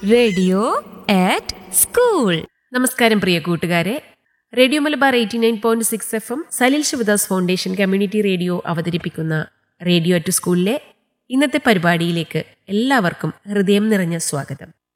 Radio ആറ്റ് school. നമസ്കാരം പ്രിയ കൂട്ടുകാരെ. Radio Malabar 89.6 FM Salil Sivadas foundation community radio അവതരിപ്പിക്കുന്ന റേഡിയോ അറ്റ് സ്കൂളിലെ ഇന്നത്തെ പരിപാടിയിലേക്ക് എല്ലാവർക്കും ഹൃദയം നിറഞ്ഞ സ്വാഗതം.